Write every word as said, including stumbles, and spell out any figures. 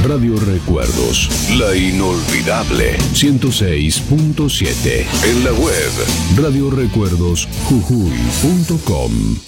Radio Recuerdos, la inolvidable ciento seis punto siete. En la web radio recuerdos jujuy punto com.